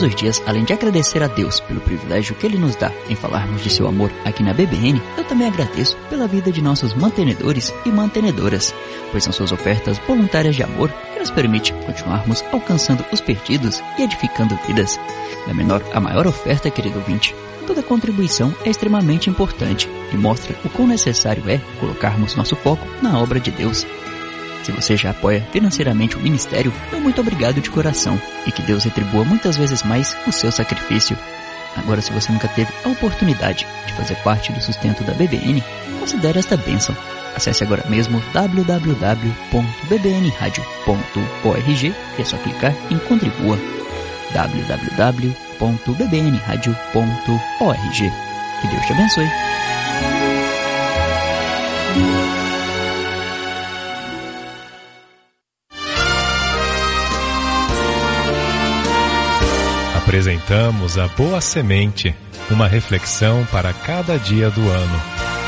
os dias, além de agradecer a Deus pelo privilégio que Ele nos dá em falarmos de seu amor aqui na BBN, eu também agradeço pela vida de nossos mantenedores e mantenedoras, pois são suas ofertas voluntárias de amor que nos permite continuarmos alcançando os perdidos e edificando vidas. Da menor à maior oferta, querido ouvinte, toda contribuição é extremamente importante e mostra o quão necessário é colocarmos nosso foco na obra de Deus. Se você já apoia financeiramente o ministério, meu muito obrigado de coração e que Deus retribua muitas vezes mais o seu sacrifício. Agora, se você nunca teve a oportunidade de fazer parte do sustento da BBN, considere esta bênção. Acesse agora mesmo www.bbnradio.org e é só clicar em Contribua. www.bbnradio.org. Que Deus te abençoe. Apresentamos a Boa Semente, uma reflexão para cada dia do ano.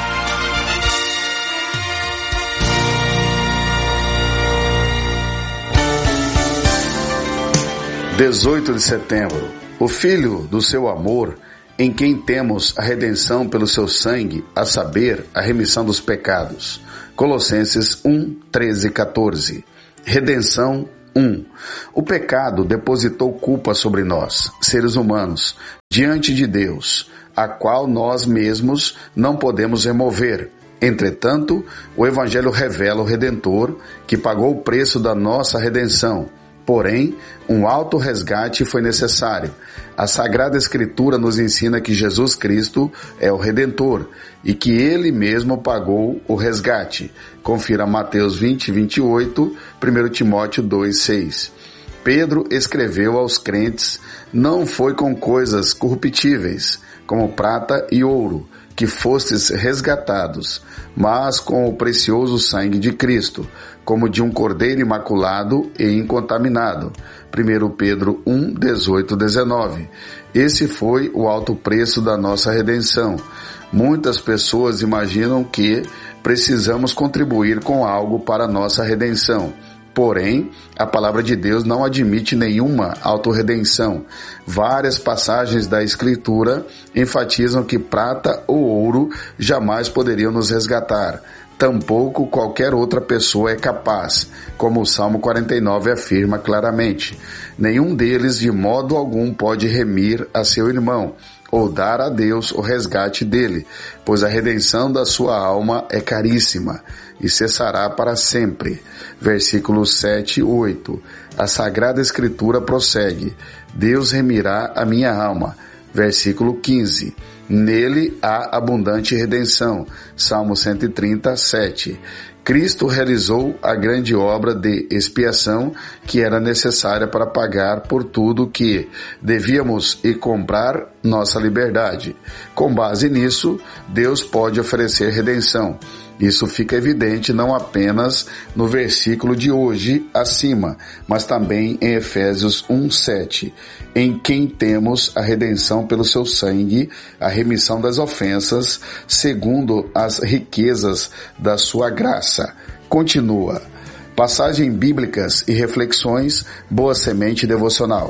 – 18 de setembro. O Filho do seu amor, em quem temos a redenção pelo seu sangue, a saber, a remissão dos pecados. Colossenses 1, 13 e 14. Redenção 1. O pecado depositou culpa sobre nós, seres humanos, diante de Deus, a qual nós mesmos não podemos remover. Entretanto, o Evangelho revela o Redentor, que pagou o preço da nossa redenção. Porém, um alto resgate foi necessário. A Sagrada Escritura nos ensina que Jesus Cristo é o Redentor e que Ele mesmo pagou o resgate. Confira Mateus 20, 28, 1 Timóteo 2, 6. Pedro escreveu aos crentes: não foi com coisas corruptíveis, como prata e ouro, que fostes resgatados, mas com o precioso sangue de Cristo, como de um cordeiro imaculado e incontaminado. 1 Pedro 1, 18, 19. Esse foi o alto preço da nossa redenção. Muitas pessoas imaginam que precisamos contribuir com algo para a nossa redenção. Porém, a palavra de Deus não admite nenhuma autorredenção. Várias passagens da Escritura enfatizam que prata ou ouro jamais poderiam nos resgatar. Tampouco qualquer outra pessoa é capaz, como o Salmo 49 afirma claramente. Nenhum deles de modo algum pode remir a seu irmão, ou dar a Deus o resgate dele, pois a redenção da sua alma é caríssima e cessará para sempre. Versículos 7 e 8. A Sagrada Escritura prossegue: Deus remirá a minha alma. Versículo 15. Nele há abundante redenção. Salmo 130, 7. Cristo realizou a grande obra de expiação que era necessária para pagar por tudo que devíamos e comprar nossa liberdade. Com base nisso, Deus pode oferecer redenção. Isso fica evidente não apenas no versículo de hoje acima, mas também em Efésios 1:7, em quem temos a redenção pelo seu sangue, a remissão das ofensas, segundo as riquezas da sua graça. Continua. Passagens bíblicas e reflexões, Boa Semente Devocional.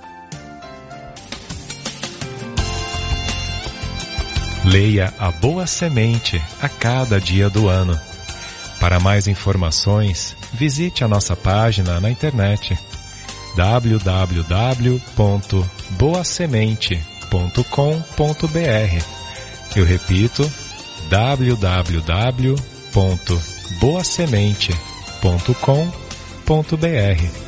Leia a Boa Semente a cada dia do ano. Para mais informações, visite a nossa página na internet www.boasemente.com.br. Eu repito, www.boasemente.com.br.